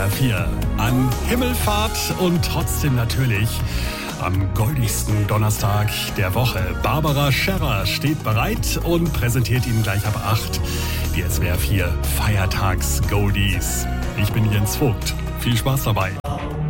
SWR 4 an Himmelfahrt und trotzdem natürlich am goldigsten Donnerstag der Woche. Barbara Scherrer steht bereit und präsentiert Ihnen gleich ab 8 die SWR 4 Feiertags-Goldies. Ich bin Jens Vogt. Viel Spaß dabei.